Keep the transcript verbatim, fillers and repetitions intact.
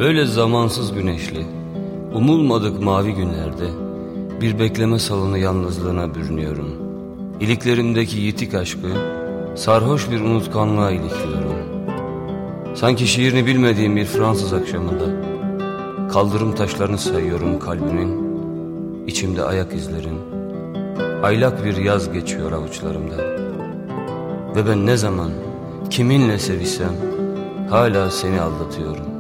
Böyle zamansız güneşli, umulmadık mavi günlerde bir bekleme salonu yalnızlığına bürünüyorum. İliklerimdeki yitik aşkı sarhoş bir unutkanlığa ilikliyorum. Sanki şiirini bilmediğim bir Fransız akşamında kaldırım taşlarını sayıyorum kalbimin, içimde ayak izlerin. Aylak bir yaz geçiyor avuçlarımda. Ve ben ne zaman kiminle sevişsem hala seni aldatıyorum.